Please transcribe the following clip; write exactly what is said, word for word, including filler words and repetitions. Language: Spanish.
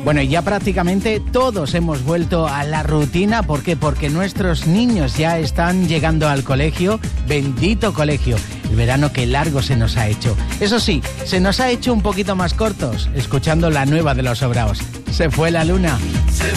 Bueno, y ya prácticamente todos hemos vuelto a la rutina. ¿Por qué? Porque nuestros niños ya están llegando al colegio. Bendito colegio. El verano que largo se nos ha hecho. Eso sí, se nos ha hecho un poquito más cortos, escuchando la nueva de Los Sobraos. Se fue la luna.